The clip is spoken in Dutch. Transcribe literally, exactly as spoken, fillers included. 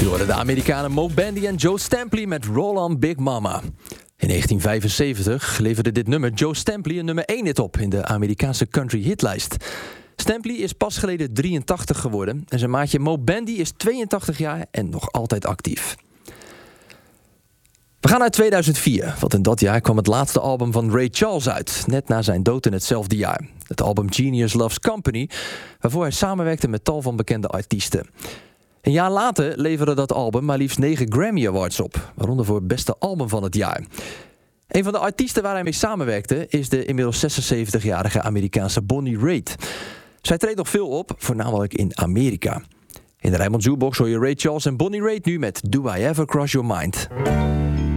hoorde de Amerikanen Mo Bandy en Joe Stampley met Roll On Big Mama. In negentien vijfenzeventig leverde dit nummer Joe Stampley een nummer één hit op in de Amerikaanse country hitlijst. Stampley is pas geleden drieëntachtig geworden en zijn maatje Mo Bandy is tweeëntachtig jaar en nog altijd actief. We gaan naar tweeduizend vier, want in dat jaar kwam het laatste album van Ray Charles uit, net na zijn dood in hetzelfde jaar. Het album Genius Loves Company, waarvoor hij samenwerkte met tal van bekende artiesten. Een jaar later leverde dat album maar liefst negen Grammy Awards op, waaronder voor het beste album van het jaar. Een van de artiesten waar hij mee samenwerkte is de inmiddels zesenzeventigjarige Amerikaanse Bonnie Raitt. Zij treedt nog veel op, voornamelijk in Amerika. In de Rijnmond Jukebox hoor je Ray Charles en Bonnie Raitt nu met Do I Ever Cross Your Mind.